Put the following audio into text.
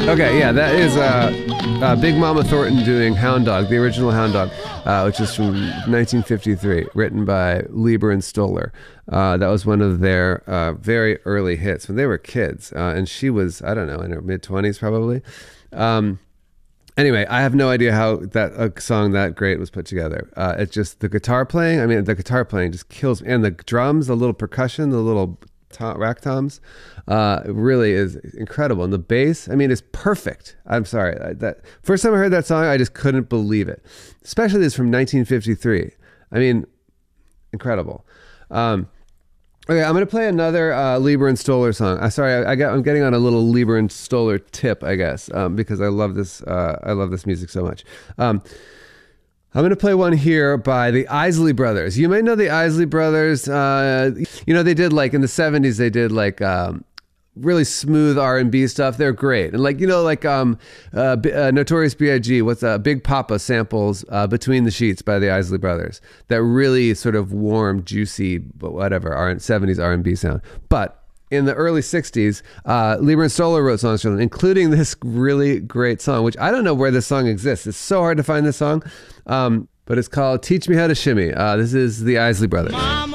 Okay, yeah, that is Big Mama Thornton doing Hound Dog, the original Hound Dog, which is from 1953, written by Lieber and Stoller. That was one of their very early hits when they were kids, and she was, I don't know, in her mid-20s probably. Anyway, I have no idea how a song that great was put together. It's just the guitar playing. I mean, the guitar playing just kills me. And the drums, the little percussion, the little rack toms, really is incredible. And the bass, I mean, is perfect. I'm sorry. That first time I heard that song, I just couldn't believe it. Especially this from 1953. I mean, incredible. Okay, I'm going to play another Lieber and Stoller song. I'm getting on a little Lieber and Stoller tip, I guess, because I love this. I love this music so much. I'm going to play one here by the Isley Brothers. You may know the Isley Brothers. They did like in the 70s. They did like really smooth R&B stuff. They're great. And Notorious B.I.G. What's Big Papa samples Between the Sheets by the Isley Brothers. That really sort of warm, juicy, but whatever, 70s R&B sound. But in the early 60s, Lieber and Stoller wrote songs for them, including this really great song, which I don't know where this song exists. It's so hard to find this song. But it's called Teach Me How to Shimmy. This is the Isley Brothers.